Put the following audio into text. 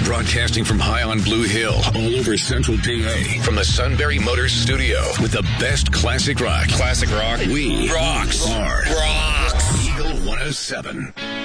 Broadcasting from high on Blue Hill, all over Central PA. From the Sunbury Motors Studio, with the best classic rock. Classic rock. We rocks. are Rocks. Eagle 107.